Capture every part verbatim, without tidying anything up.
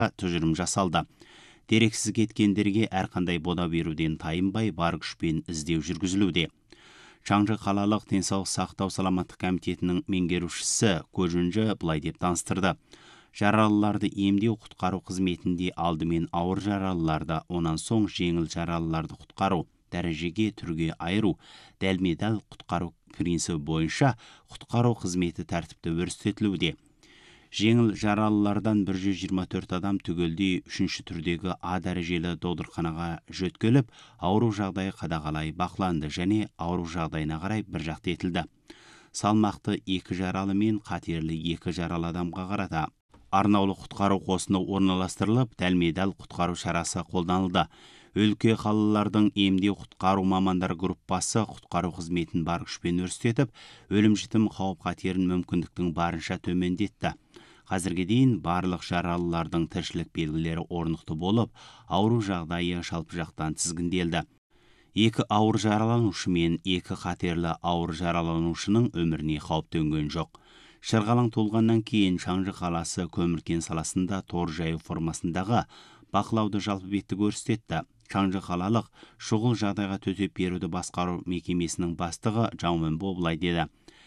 тұжырым жасалды. Дерексіз кеткендерге әрқандай бода беруден тайынбай бар күшпен іздеу жүргізілуде. Шаңжы қалалық денсаулық сақтау саламаттық комитетінің меңгерушісі Көжүнжі былай деп таныстырды. Жаралыларды емдеу құтқару қызметінде алдымен ауыр жаралыларды, онан соң жеңіл жаралыларды құтқару, дәрежеге түрге айыру, дәлме-дәл құтқару принципі бойынша құтқару қызметі тәртіпті өрістетілуде. Жеңіл жаралылардан бір жүз жиырма төрт адам түгелдей үшінші түрдегі А дәрежелі додырханаға жөткеліп, ауру жағдайы қадағалай бақыланды және ауру жағдайына қарай бір жақты етілді. Салмақты екі жаралы мен қатерлі екі жаралы адамға қарата арнаулы құтқару қосыны орналастырылып, дәлме-дәл құтқару шарасы қолданылды. Өлке қалалардың емдеу құтқару мамандар группасы құтқару қызметін бар күшпен өрістетіп, өлім-жітім қауіп-қатерін мүмкіндіктің барынша төмендетті. Қазірге дейін барлық жаралылардың тіршілік белгілері орнықты болып, ауру жағдайы жалпы жақтан тізгінделді. Екі ауыр жараланушы мен екі қатерлі ауыр жараланушының өміріне қауіп төнген жоқ. Шырғалаң толғаннан кейін Шаңжы қаласы көміркен саласында тор жаю формасындағы бақылауды жалпы бетті көрсетті. Шаңжы қалалық шұғыл жағдайға төтеп беруді басқару мекемесінің бастығы Жаумөнбо былай деді.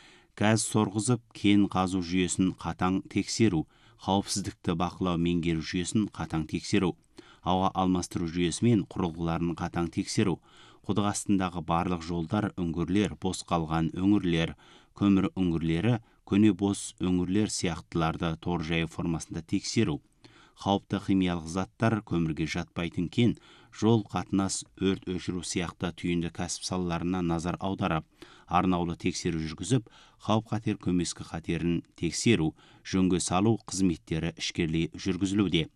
Газ сорғызып, кен қазу жүйесін қатаң тексеру, қауіпсіздікті бақылау меңгеру жүйесін қатаң тексеру, ауа алмастыру жүйесі мен құрылғыларын қатаң тексеру, құдық астындағы барлық жолдар, үңгірлер, бос қалған өңірлер, көмір үңгірлері, көне бос өңірлер сияқтыларды тор жайы формасында тексеру, қауіпті химиялық заттар, көмірге жатпайтын кен, жол қатынас, өрт өшіру сияқты түйінді кәсіп салаларына назар аударып, арнаулы тексеру жүргізіп, қауіп-қатер көмескі қатерін тексеру, жөнге салу қызметтері ішкерлей жүргізілуде.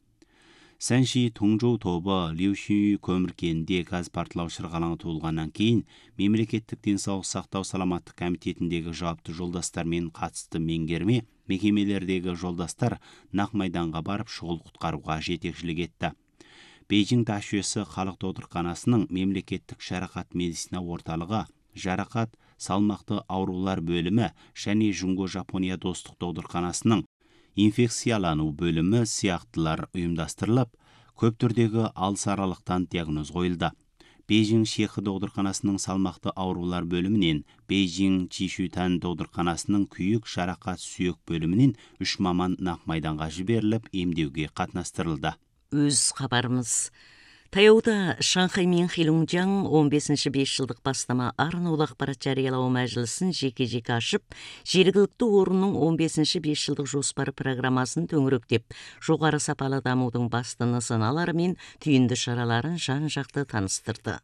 Сәнши Туңжоу тобы Леуши көміркенде газ партылау шырғалаңы туылғаннан кейін мемлекеттік денсаулық сақтау саламаттық комитетіндегі жауапты жолдастармен қатысты меңгерме мекемелердегі жолдастар нақ майданға барып шұғыл құтқаруға жетекшілік етті. Бейжің ташүйесі халық додырханасының мемлекеттік жарақат медицина орталығы, жарақат, салмақты аурулар бөлімі және Жунго Жапония достық додырханасының инфекциялану бөлімі сияқтылар ұйымдастырылып, көп түрдегі алыс аралықтан диагноз қойылды. Бейжің Шехы додырханасының салмақты аурулар бөлімінен, Бейжің Чишутан додырханасының күйік жарақат сүйек бөлімінен үш маман нақ майданға жіберіліп, емдеуге қатынастырылды. Өз хабарымыз. Таяуда Шанхай мен Хилунжаң он бесінші бес жылдық бастама арнаулы ақпарат жариялау мәжілісін жеке-жеке ашып, жергілікті орынның он бесінші бес жылдық жоспары программасын төңіректеп, жоғары сапалы дамудың басты нысаналары мен түйінді шараларын жан-жақты таныстырды.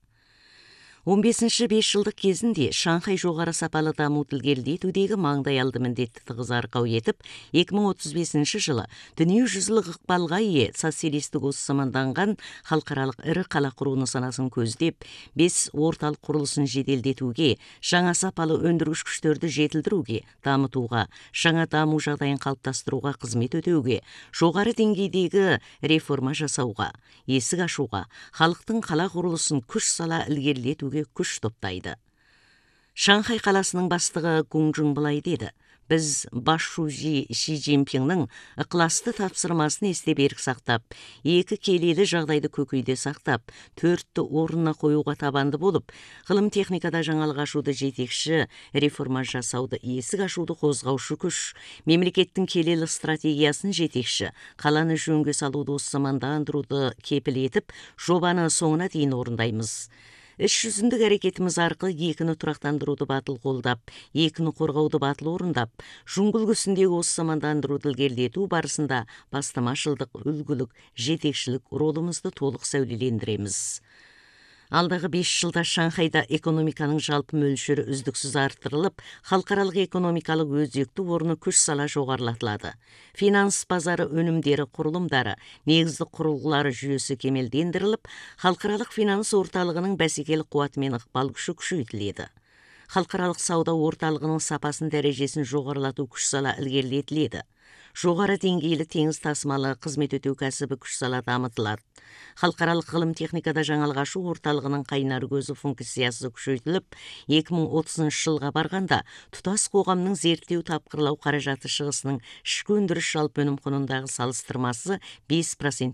он бесінші бес жылдық кезінде Шанхай жоғары сапалы даму ілгерілетудегі маңдай алды міндетті тығыз арқау етіп, екі мың отыз бесінші жылы дүниежүзілік ықпалға ие социалистік осы заманданған халықаралық ірі қала құру нысанасын көздеп, бес орталық құрылысын жеделдетуге, жаңа сапалы өндіргіш күштерді жетілдіруге, дамытуға, жаңа даму жағдайын қалыптастыруға қызмет өтеуге, жоғары деңгейдегі реформа жасауға, есік ашуға, халықтың қала құрылысын күш сала ілгерілетуге күш топтайды. Шанхай қаласының бастығы Гунжун былай деді: біз басшужи Ши Цзиньпиннің ықыласты тапсырмасын есте берік сақтап, екі келелі жағдайды көкейде сақтап, төртті орнына қоюға табанды болып, ғылым техникада жаңалық ашуды жетекші, реформа жасауды есік ашуды қозғаушы күш, мемлекеттің келелі стратегиясын жетекші, қаланы жөнге салуды осы замандандыруды кепіл етіп, жобаны соңына дейін орындаймыз. Іс жүзіндік әрекетіміз арқылы екіні тұрақтандыруды батыл қолдап, екіні қорғауды батыл орындап, жуңғыл үлгісіндегі осы замандандыруды ілгерілету барысында бастамашылдық, үлгілік, жетекшілік ролымызды толық сәулелендіреміз. Алдағы бес жылда Шанхайда экономиканың жалпы мөлшері үздіксіз арттырылып, халықаралық экономикалық өзекті орны күш сала жоғарылатылады. Финанс базары өнімдері құрылымдары, негізді құрылғылары жүйесі кемелдендіріліп, халықаралық финанс орталығының бәсекелік қуаты мен ықпал күші күшейтіледі. Халықаралық сауда орталығының сапасын дәрежесін жоғарылату күш сала ілгерілетіледі. жоғары деңгейлі теңіз тасымалы қызмет өтеу кәсібі күш сала дамытылады. Халықаралық ғылым техникада жаңалық ашу орталығының қайнар көзі функциясы күшейтіліп, екі мың отызыншы жылға барғанда тұтас қоғамның зерттеу тапқырлау қаражаты шығысының ішкі өндіріс жалпы өнім құнындағы салыстырмасы бес процент